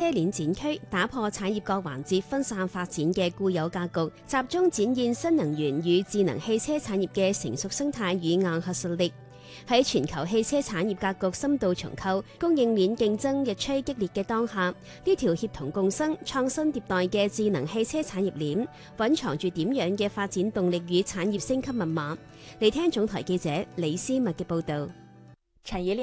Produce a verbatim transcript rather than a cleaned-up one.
車鏈展區，打破產業各環節分散發展嘅固有格局，集中展現新能源與智能汽車產業嘅成熟生態與硬核實力。喺全球汽車產業格局深度重構、供應鏈競爭日趨激烈嘅當下，呢條協同共生、創新迭代嘅智能汽車產業鏈，蘊藏住點樣嘅發展動力與產業升級密碼？嚟聽總台記者李思密嘅報導。 產業鏈